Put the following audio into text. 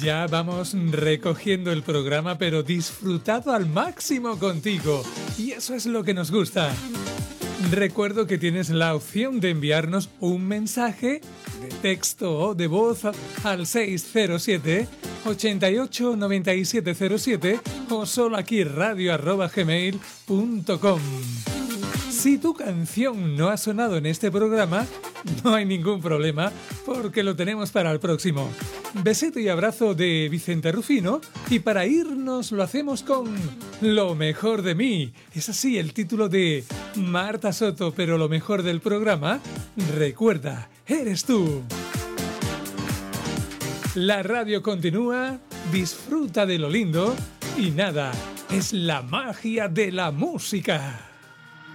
Ya vamos recogiendo el programa, pero disfrutado al máximo contigo. Y eso es lo que nos gusta. Recuerdo que tienes la opción de enviarnos un mensaje de texto o de voz al 607 88 9707 o solo aquí radio@gmail.com. Si tu canción no ha sonado en este programa, no hay ningún problema porque lo tenemos para el próximo. Besito y abrazo de Vicente Rufino, y para irnos lo hacemos con Lo mejor de mí. Es así el título de Marta Soto, pero lo mejor del programa, recuerda, eres tú. La radio continúa, disfruta de lo lindo y nada, es la magia de la música.